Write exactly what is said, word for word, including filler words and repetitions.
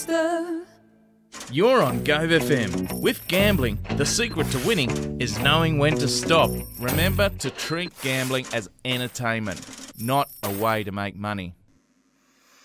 monster. You're on Gove F M. With gambling, the secret to winning is knowing when to stop. Remember to treat gambling as entertainment, not a way to make money.